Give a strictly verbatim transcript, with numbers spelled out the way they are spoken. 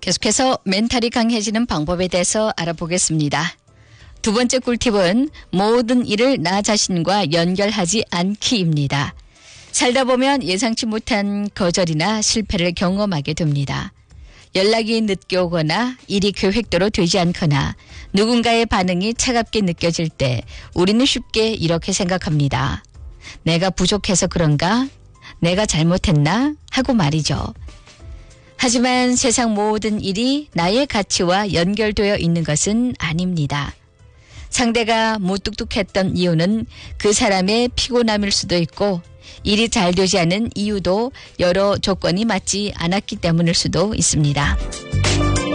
계속해서 멘탈이 강해지는 방법에 대해서 알아보겠습니다. 두 번째 꿀팁은 모든 일을 나 자신과 연결하지 않기입니다. 살다 보면 예상치 못한 거절이나 실패를 경험하게 됩니다. 연락이 늦게 오거나 일이 계획대로 되지 않거나 누군가의 반응이 차갑게 느껴질 때 우리는 쉽게 이렇게 생각합니다. 내가 부족해서 그런가? 내가 잘못했나? 하고 말이죠. 하지만 세상 모든 일이 나의 가치와 연결되어 있는 것은 아닙니다. 상대가 무뚝뚝했던 이유는 그 사람의 피곤함일 수도 있고 일이 잘 되지 않은 이유도 여러 조건이 맞지 않았기 때문일 수도 있습니다.